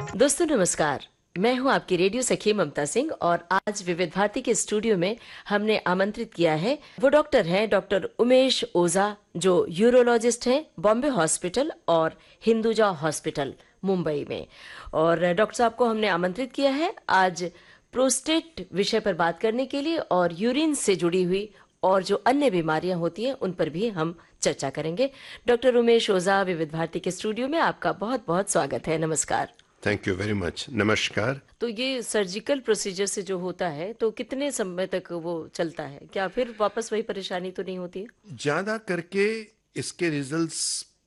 दोस्तों नमस्कार। मैं हूं आपकी रेडियो सखी ममता सिंह और आज विविध भारती के स्टूडियो में हमने आमंत्रित किया है, वो डॉक्टर हैं डॉक्टर उमेश ओझा, जो यूरोलॉजिस्ट हैं बॉम्बे हॉस्पिटल और हिंदुजा हॉस्पिटल मुंबई में। और डॉक्टर साहब को हमने आमंत्रित किया है आज प्रोस्टेट विषय पर बात करने के लिए, और यूरिन से जुड़ी हुई और जो अन्य बीमारियां होती हैं उन पर भी हम चर्चा करेंगे। डॉक्टर उमेश ओझा, विविध भारती के स्टूडियो में आपका बहुत बहुत स्वागत है। नमस्कार। Thank you very much. नमस्कार। तो ये सर्जिकल प्रोसीजर से जो होता है तो कितने समय तक वो चलता है? क्या फिर वापस वही परेशानी तो नहीं होती है? ज़्यादा करके इसके रिजल्ट्स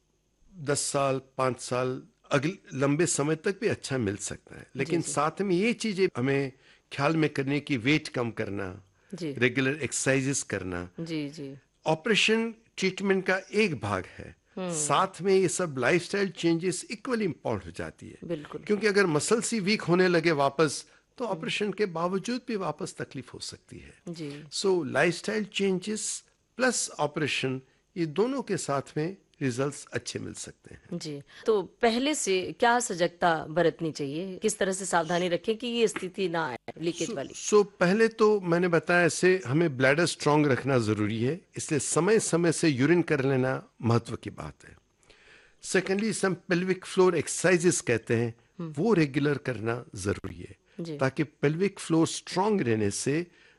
10 साल 5 साल अगले लंबे समय तक भी अच्छा मिल सकता है, लेकिन जी साथ में ये चीज़ें हमें ख्याल में करने की, वेट कम करना, जी रेगुलर एक्सरसाइजेस करना। जी जी ऑपरेशन ट्रीटमेंट का एक भाग है, साथ में ये सब लाइफस्टाइल चेंजेस इक्वली इम्पोर्टेंट हो जाती है। बिल्कुल। क्योंकि अगर मसल्स ही वीक होने लगे वापस, तो ऑपरेशन के बावजूद भी वापस तकलीफ हो सकती है। जी सो लाइफस्टाइल चेंजेस प्लस ऑपरेशन, ये दोनों के साथ में रिजल्ट्स अच्छे मिल सकते हैं। जी। तो पहले से क्या सजगता बरतनी चाहिए, किस तरह से सावधानी रखें कि ये स्थिति ना आए लीकेज वाली? पहले तो मैंने बताया, ऐसे हमें ब्लैडर स्ट्रांग रखना जरूरी है, इसलिए समय समय से यूरिन कर लेना महत्व की बात है। सेकेंडली, सम पेल्विक फ्लोर एक्सरसाइजेस कहते हैं, वो रेगुलर करना जरूरी है, जी ताकि पेल्विक फ्लोर स्ट्रांग रहने से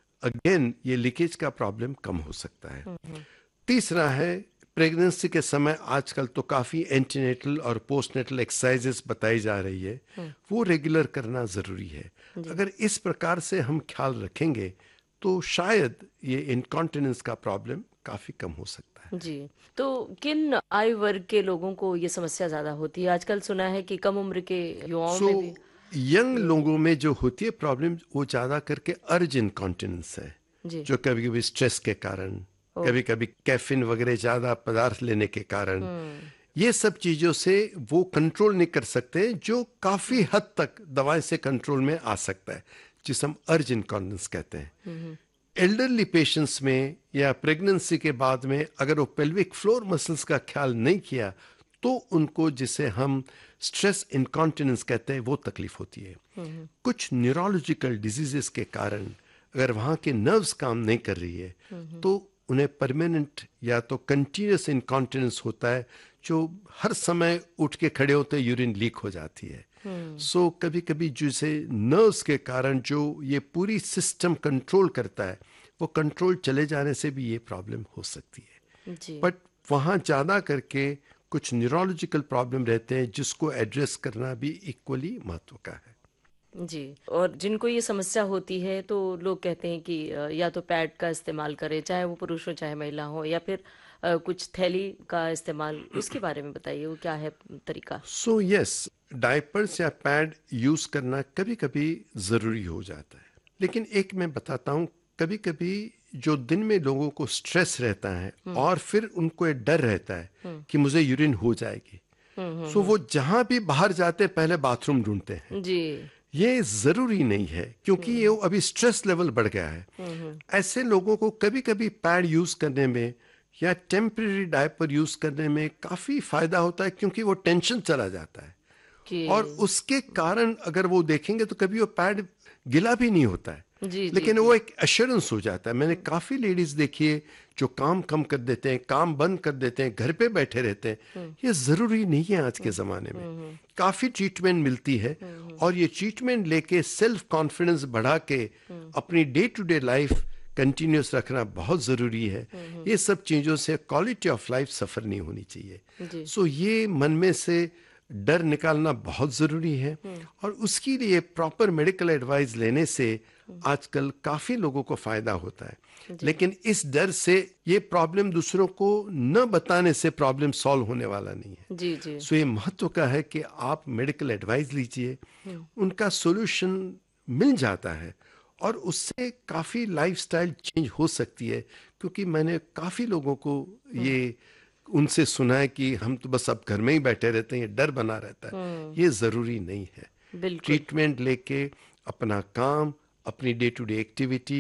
अगेन ये लीकेज का प्रॉब्लम कम हो सकता है। तीसरा है, प्रेगनेंसी के समय आजकल तो काफ़ी एंटीनेटल और पोस्टनेटल एक्सरसाइजेस बताई जा रही है, वो रेगुलर करना ज़रूरी है। अगर इस प्रकार से हम ख्याल रखेंगे तो शायद ये इनकॉन्टिनेंस का प्रॉब्लम काफ़ी कम हो सकता है। जी। तो किन आयु वर्ग के लोगों को ये समस्या ज्यादा होती है? आजकल सुना है कि कम उम्र के युवाओं सो में भी। यंग लोगों में जो होती है प्रॉब्लम, वो ज़्यादा करके अर्ज इनकॉन्टिनेंस है, जी। जो कभी कभी स्ट्रेस के कारण, ओ। कभी कभी कैफीन वगैरह ज़्यादा पदार्थ लेने के कारण, ये सब चीज़ों से वो कंट्रोल नहीं कर सकते, जो काफ़ी हद तक दवाई से कंट्रोल में आ सकता है, जिसे हम अर्ज इनकॉन्टिनेंस कहते हैं। एल्डरली पेशेंट्स में या प्रेगनेंसी के बाद में अगर वो पेल्विक फ्लोर मसल्स का ख्याल नहीं किया, तो उनको, जिसे हम स्ट्रेस इनकॉन्टिनेंस कहते हैं, वो तकलीफ होती है। कुछ न्यूरोलॉजिकल डिजीजेस के कारण अगर वहाँ के नर्व्स काम नहीं कर रही है, तो उन्हें परमानेंट या तो कंटिन्यूस इनकॉन्टिनेंस होता है, जो हर समय उठ के खड़े होते यूरिन लीक हो जाती है। सो कभी कभी जैसे नर्व्स के कारण जो ये पूरी सिस्टम कंट्रोल करता है, वो कंट्रोल चले जाने से भी ये प्रॉब्लम हो सकती है। जी बट वहाँ ज़्यादा करके कुछ न्यूरोलॉजिकल प्रॉब्लम रहते हैं, जिसको एड्रेस करना भी इक्वली महत्व का है। जी। और जिनको ये समस्या होती है तो लोग कहते हैं कि या तो पैड का इस्तेमाल करें, चाहे वो पुरुष हो चाहे महिला हो, या फिर कुछ थैली का इस्तेमाल। उसके बारे में बताइए, वो क्या है तरीका? सो यस, डायपर्स या पैड यूज़ करना कभी कभी ज़रूरी हो जाता है, लेकिन एक मैं बताता हूँ, कभी कभी जो दिन में लोगों को स्ट्रेस रहता है और फिर उनको ये डर रहता है कि मुझे यूरिन हो जाएगी, सो वो जहाँ भी बाहर जाते हैं पहले बाथरूम ढूंढते हैं। जी ये ज़रूरी नहीं है, क्योंकि ये अभी स्ट्रेस लेवल बढ़ गया है। ऐसे लोगों को कभी कभी पैड यूज़ करने में या टेम्परेरी डायपर यूज़ करने में काफ़ी फ़ायदा होता है, क्योंकि वो टेंशन चला जाता है। कि और उसके कारण अगर वो देखेंगे तो कभी वो पैड गिला भी नहीं होता है, जी जी लेकिन जी वो एक एश्योरेंस हो जाता है। मैंने काफ़ी लेडीज़ देखी है जो काम कम कर देते हैं, काम बंद कर देते हैं, घर पे बैठे रहते हैं। ये ज़रूरी नहीं है आज के ज़माने में। काफ़ी ट्रीटमेंट मिलती है, और ये ट्रीटमेंट लेके सेल्फ कॉन्फिडेंस बढ़ा के अपनी day to day life continuous रखना बहुत ज़रूरी है। ये सब चीज़ों से क्वालिटी ऑफ लाइफ सफ़र नहीं होनी चाहिए। जी सो ये मन में से डर निकालना बहुत ज़रूरी है, और उसके लिए प्रॉपर मेडिकल एडवाइस लेने से आजकल काफ़ी लोगों को फ़ायदा होता है। जी लेकिन इस डर से, ये प्रॉब्लम दूसरों को न बताने से प्रॉब्लम सॉल्व होने वाला नहीं है। जी जी सो ये महत्व का है कि आप मेडिकल एडवाइस लीजिए, उनका सॉल्यूशन मिल जाता है, और उससे काफ़ी लाइफस्टाइल चेंज हो सकती है। क्योंकि मैंने काफ़ी लोगों को ये उनसे सुना है कि हम तो बस अब घर में ही बैठे रहते हैं, ये डर बना रहता है। ये ज़रूरी नहीं है। बिल्कुल। ट्रीटमेंट लेके अपना काम, अपनी डे टू डे एक्टिविटी